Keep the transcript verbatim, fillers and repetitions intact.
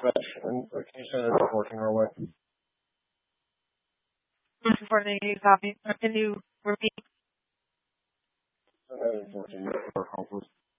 dispatch, and can you say that it's working our way? Unfortunately, can you copy? Or can you repeat? Okay, it's working. Our call, please.